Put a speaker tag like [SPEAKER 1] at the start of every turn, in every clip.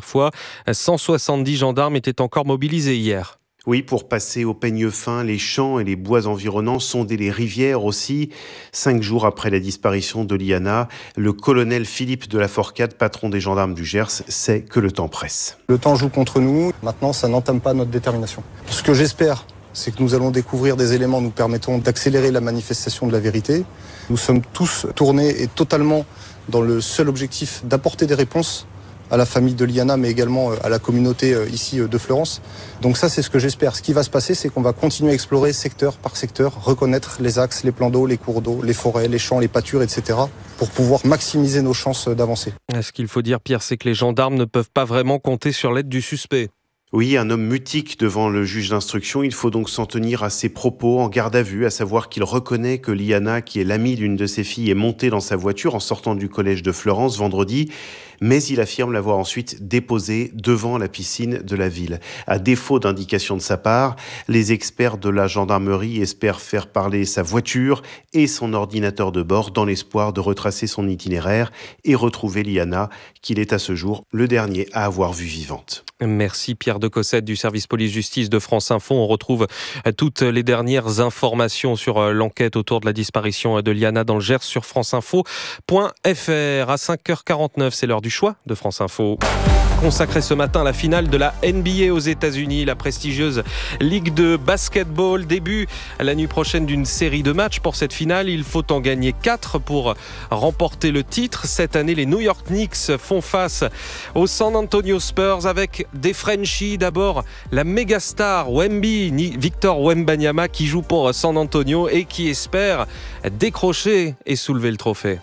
[SPEAKER 1] fois. 170 gendarmes étaient encore mobilisés hier.
[SPEAKER 2] Oui, pour passer au peigne fin, les champs et les bois environnants, sonder les rivières aussi. 5 jours après la disparition de Liana, le colonel Philippe de la Forcade, patron des gendarmes du Gers, sait que le temps presse.
[SPEAKER 3] Le temps joue contre nous. Maintenant, ça n'entame pas notre détermination. Ce que j'espère, c'est que nous allons découvrir des éléments nous permettant d'accélérer la manifestation de la vérité. Nous sommes tous tournés et totalement dans le seul objectif d'apporter des réponses à la famille de Liana, mais également à la communauté ici de Fleurance. Donc ça, c'est ce que j'espère. Ce qui va se passer, c'est qu'on va continuer à explorer secteur par secteur, reconnaître les axes, les plans d'eau, les cours d'eau, les forêts, les champs, les pâtures, etc., pour pouvoir maximiser nos chances d'avancer.
[SPEAKER 1] Ce qu'il faut dire, Pierre, c'est que les gendarmes ne peuvent pas vraiment compter sur l'aide du suspect.
[SPEAKER 2] Oui, un homme mutique devant le juge d'instruction. Il faut donc s'en tenir à ses propos en garde à vue, à savoir qu'il reconnaît que Liana, qui est l'amie d'une de ses filles, est montée dans sa voiture en sortant du collège de Fleurance vendredi, mais il affirme l'avoir ensuite déposée devant la piscine de la ville. À défaut d'indication de sa part, les experts de la gendarmerie espèrent faire parler sa voiture et son ordinateur de bord dans l'espoir de retracer son itinéraire et retrouver Liana, qu'il est à ce jour le dernier à avoir vue vivante.
[SPEAKER 1] Merci Pierre de Cossette du service police-justice de France Info. On retrouve toutes les dernières informations sur l'enquête autour de la disparition de Liana dans le Gers sur franceinfo.fr. À 5h49, c'est l'heure du choix de France Info. Consacré ce matin à la finale de la NBA aux États-Unis, la prestigieuse Ligue de basketball. Début la nuit prochaine d'une série de matchs. Pour cette finale, il faut en gagner 4 pour remporter le titre. Cette année, les New York Knicks font face aux San Antonio Spurs avec des Frenchies. D'abord, la méga star Victor Wembanyama qui joue pour San Antonio et qui espère décrocher et soulever le trophée.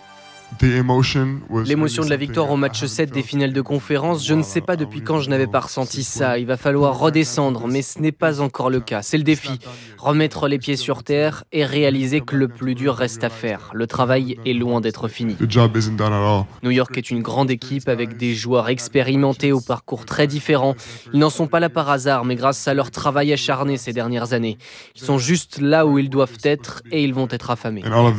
[SPEAKER 4] L'émotion de la victoire au match 7 des finales de conférence, je ne sais pas depuis quand je n'avais pas ressenti ça. Il va falloir redescendre, mais ce n'est pas encore le cas. C'est le défi. Remettre les pieds sur terre et réaliser que le plus dur reste à faire. Le travail est loin d'être fini. New York est une grande équipe avec des joueurs expérimentés au parcours très différents. Ils n'en sont pas là par hasard, mais grâce à leur travail acharné ces dernières années. Ils sont juste là où ils doivent être et ils vont être affamés.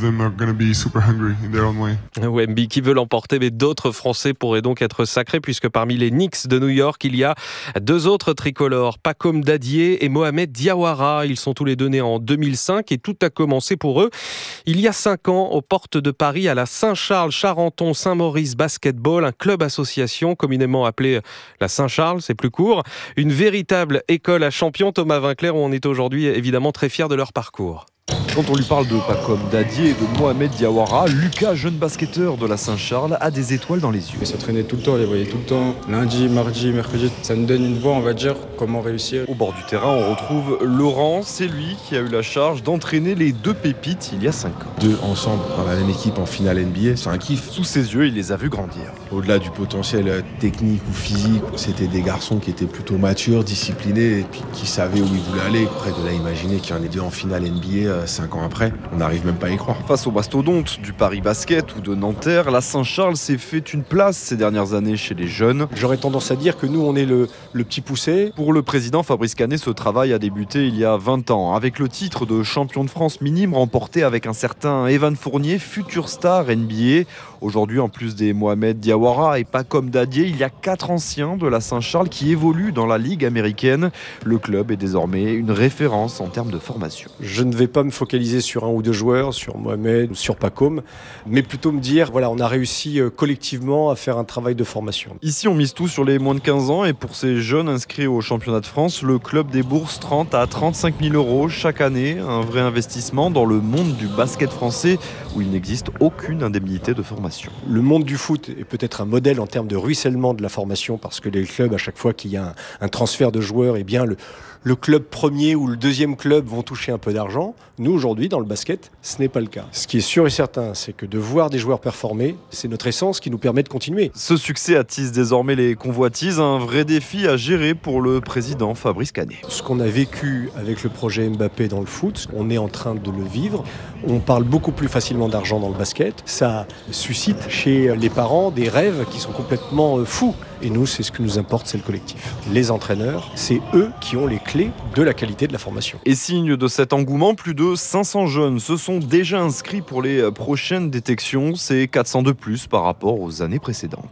[SPEAKER 1] Wemby qui veut l'emporter, mais d'autres Français pourraient donc être sacrés puisque parmi les Knicks de New York, il y a 2 autres tricolores, Pacôme Dadié et Mohamed Diawara. Ils sont tous les deux nés en 2005 et tout a commencé pour eux il y a 5 ans aux portes de Paris à la Saint-Charles-Charenton-Saint-Maurice Basketball, un club association communément appelé la Saint-Charles, c'est plus court. Une véritable école à champions, Thomas Vinclair, où on est aujourd'hui évidemment très fiers de leur parcours.
[SPEAKER 5] Quand on lui parle de Pacôme Dadié et de Mohamed Diawara, Lucas, jeune basketteur de la Saint-Charles, a des étoiles dans les yeux.
[SPEAKER 6] Ils s'entraînaient tout le temps, on les voyait tout le temps. Lundi, mardi, mercredi. Ça nous donne une voie, on va dire, comment réussir.
[SPEAKER 5] Au bord du terrain, on retrouve Laurent. C'est lui qui a eu la charge d'entraîner les 2 pépites il y a 5 ans.
[SPEAKER 7] 2 ensemble dans la même équipe en finale NBA, c'est un kiff.
[SPEAKER 5] Sous ses yeux, il les a vus grandir.
[SPEAKER 7] Au-delà du potentiel technique ou physique, c'était des garçons qui étaient plutôt matures, disciplinés et puis qui savaient où ils voulaient aller. Après, de là, imaginer qu'il y en ait 2 en finale NBA 5 ans après, on n'arrive même pas à y croire.
[SPEAKER 5] Face aux mastodontes du Paris Basket ou de Nanterre, la Saint-Charles s'est fait une place ces dernières années chez les jeunes.
[SPEAKER 8] J'aurais tendance à dire que nous, on est le petit poussé.
[SPEAKER 5] Pour le président Fabrice Canet, ce travail a débuté il y a 20 ans, avec le titre de champion de France minime remporté avec un certain Evan Fournier, futur star NBA. Aujourd'hui, en plus des Mohamed Diawara et Pacôme Dadié, il y a 4 anciens de la Saint-Charles qui évoluent dans la Ligue américaine. Le club est désormais une référence en termes de formation.
[SPEAKER 8] Je ne vais pas me focaliser sur 1 ou 2 joueurs, sur Mohamed ou sur Pacôme, mais plutôt me dire, voilà, on a réussi collectivement à faire un travail de formation.
[SPEAKER 5] Ici, on mise tout sur les moins de 15 ans et pour ces jeunes inscrits au championnat de France, le club débourse 30 à 35 000 euros chaque année. Un vrai investissement dans le monde du basket français où il n'existe aucune indemnité de formation.
[SPEAKER 8] Le monde du foot est peut-être un modèle en termes de ruissellement de la formation parce que les clubs, à chaque fois qu'il y a un transfert de joueurs, eh bien le club premier ou le deuxième club vont toucher un peu d'argent. Nous, aujourd'hui, dans le basket, ce n'est pas le cas. Ce qui est sûr et certain, c'est que de voir des joueurs performer, c'est notre essence qui nous permet de continuer.
[SPEAKER 5] Ce succès attise désormais les convoitises, un vrai défi à gérer pour le président Fabrice Canet.
[SPEAKER 8] Ce qu'on a vécu avec le projet Mbappé dans le foot, on est en train de le vivre. On parle beaucoup plus facilement d'argent dans le basket. Ça suscite chez les parents des rêves qui sont complètement fous. Et nous, c'est ce qui nous importe, c'est le collectif. Les entraîneurs, c'est eux qui ont les clés de la qualité de la formation.
[SPEAKER 5] Et signe de cet engouement, plus de 500 jeunes se sont déjà inscrits pour les prochaines détections. C'est 400 de plus par rapport aux années précédentes.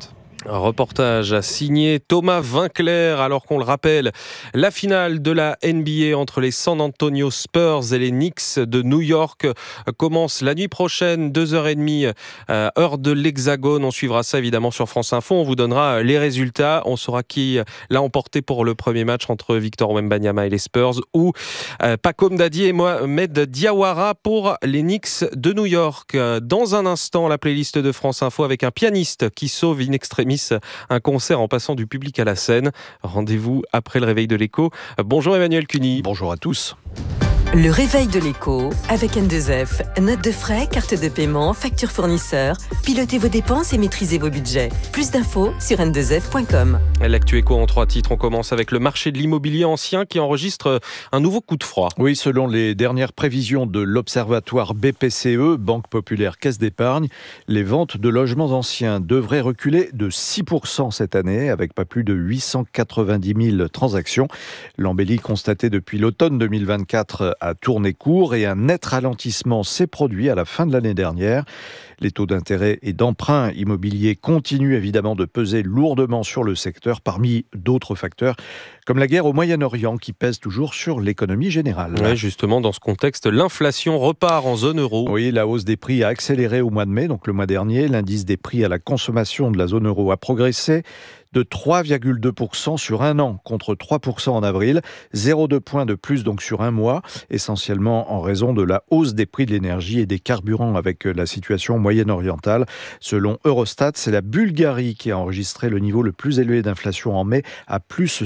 [SPEAKER 1] Un reportage signé Thomas Vinclair, alors qu'on le rappelle, la finale de la NBA entre les San Antonio Spurs et les Knicks de New York commence la nuit prochaine, 2h30, heure de l'Hexagone. On suivra ça évidemment sur France Info, on vous donnera les résultats, on saura qui l'a emporté pour le premier match entre Victor Wembanyama et les Spurs ou Paco Mdadi et Mohamed Diawara pour les Knicks de New York. Dans un instant, la playlist de France Info avec un pianiste qui sauve in extremis un concert en passant du public à la scène. Rendez-vous après le réveil de l'écho. Bonjour Emmanuel Cuny.
[SPEAKER 9] Bonjour à tous.
[SPEAKER 10] Le réveil de l'écho avec N2F. Notes de frais, carte de paiement, facture fournisseur. Pilotez vos dépenses et maîtrisez vos budgets. Plus d'infos sur n2f.com.
[SPEAKER 1] L'actu écho en 3 titres. On commence avec le marché de l'immobilier ancien qui enregistre un nouveau coup de froid.
[SPEAKER 9] Oui, selon les dernières prévisions de l'observatoire BPCE, Banque Populaire Caisse d'Épargne, les ventes de logements anciens devraient reculer de 6% cette année, avec pas plus de 890 000 transactions. L'embellie constatée depuis l'automne 2024 a tourné court et un net ralentissement s'est produit à la fin de l'année dernière. Les taux d'intérêt et d'emprunt immobilier continuent évidemment de peser lourdement sur le secteur, parmi d'autres facteurs, comme la guerre au Moyen-Orient qui pèse toujours sur l'économie générale.
[SPEAKER 1] Oui, justement, dans ce contexte, l'inflation repart en zone euro.
[SPEAKER 9] Oui, la hausse des prix a accéléré au mois de mai, donc le mois dernier. L'indice des prix à la consommation de la zone euro a progressé de 3,2% sur un an, contre 3% en avril, 0,2 points de plus donc sur un mois, essentiellement en raison de la hausse des prix de l'énergie et des carburants avec la situation moyenne-orientale. Selon Eurostat, c'est la Bulgarie qui a enregistré le niveau le plus élevé d'inflation en mai, à plus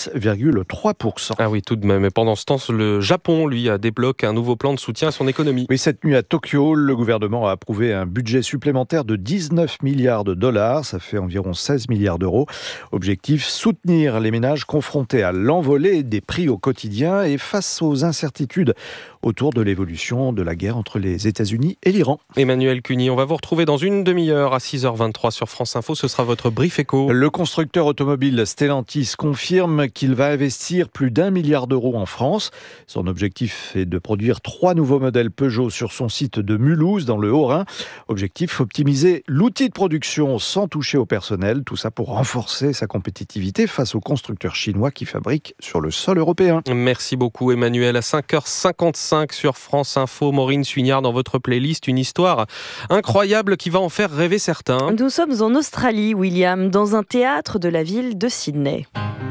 [SPEAKER 9] 6,3%.
[SPEAKER 1] Ah oui, tout de même. Et pendant ce temps, le Japon, lui, débloque un nouveau plan de soutien à son économie.
[SPEAKER 9] Oui, cette nuit à Tokyo, le gouvernement a approuvé un budget supplémentaire de 19 milliards de dollars, ça fait environ 16 milliards d'euros. Objectif, soutenir les ménages confrontés à l'envolée des prix au quotidien et face aux incertitudes autour de l'évolution de la guerre entre les États-Unis et l'Iran.
[SPEAKER 1] Emmanuel Cuny, on va vous retrouver dans une demi-heure à 6h23 sur France Info. Ce sera votre brief éco.
[SPEAKER 9] Le constructeur automobile Stellantis confirme qu'il va investir plus d'1 milliard d'euros en France. Son objectif est de produire 3 nouveaux modèles Peugeot sur son site de Mulhouse, dans le Haut-Rhin. Objectif, optimiser l'outil de production sans toucher au personnel. Tout ça pour renforcer sa compétitivité face aux constructeurs chinois qui fabriquent sur le sol européen.
[SPEAKER 1] Merci beaucoup Emmanuel. À 5h55 sur France Info, Maureen Suignard dans votre playlist, une histoire incroyable qui va en faire rêver certains.
[SPEAKER 11] Nous sommes en Australie, William, dans un théâtre de la ville de Sydney.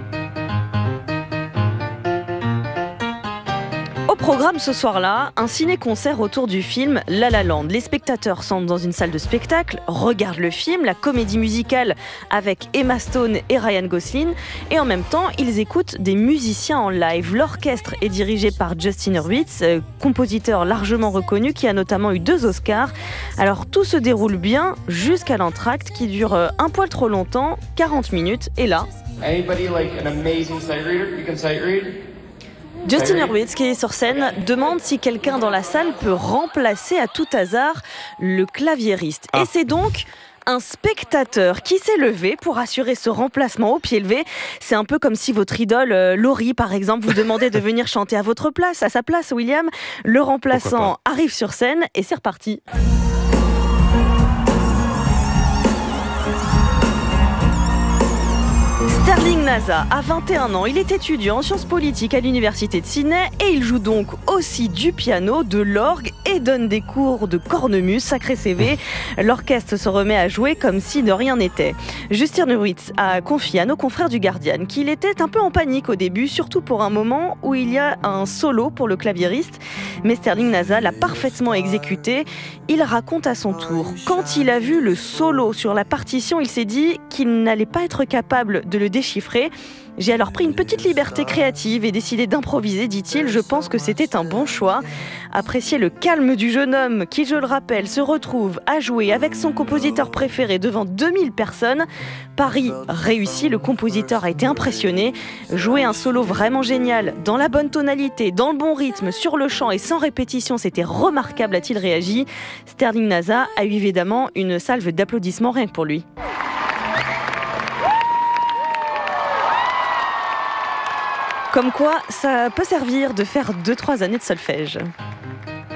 [SPEAKER 11] Au programme ce soir-là, un ciné-concert autour du film La La Land. Les spectateurs sont dans une salle de spectacle, regardent le film, la comédie musicale avec Emma Stone et Ryan Gosling, et en même temps, ils écoutent des musiciens en live. L'orchestre est dirigé par Justin Hurwitz, compositeur largement reconnu qui a notamment eu 2 Oscars. Alors tout se déroule bien jusqu'à l'entracte qui dure un poil trop longtemps, 40 minutes, et là...
[SPEAKER 12] Anybody like an amazing sight reader? You can sight read?
[SPEAKER 11] Justin Hurwitz, qui est sur scène, demande si quelqu'un dans la salle peut remplacer à tout hasard le claviériste. Et c'est donc un spectateur qui s'est levé pour assurer ce remplacement au pied levé. C'est un peu comme si votre idole, Laurie par exemple, vous demandait de venir chanter à votre place, à sa place, William. Le remplaçant arrive sur scène et c'est reparti. Sterling Nasa a 21 ans, il est étudiant en sciences politiques à l'université de Sydney et il joue donc aussi du piano, de l'orgue et donne des cours de cornemuse, sacré CV. L'orchestre se remet à jouer comme si de rien n'était. Justin Hurwitz a confié à nos confrères du Guardian qu'il était un peu en panique au début, surtout pour un moment où il y a un solo pour le claviériste. Mais Sterling Nasa l'a parfaitement exécuté. Il raconte à son tour. Quand il a vu le solo sur la partition, il s'est dit qu'il n'allait pas être capable de le déchiffrer. J'ai alors pris une petite liberté créative et décidé d'improviser, dit-il. Je pense que c'était un bon choix. Appréciez le calme du jeune homme qui, je le rappelle, se retrouve à jouer avec son compositeur préféré devant 2000 personnes. Pari réussi, le compositeur a été impressionné. Jouer un solo vraiment génial, dans la bonne tonalité, dans le bon rythme, sur le chant et sans répétition, c'était remarquable, a-t-il réagi. Sterling Nasa a eu évidemment une salve d'applaudissements rien que pour lui. Comme quoi, ça peut servir de faire 2-3 années de solfège.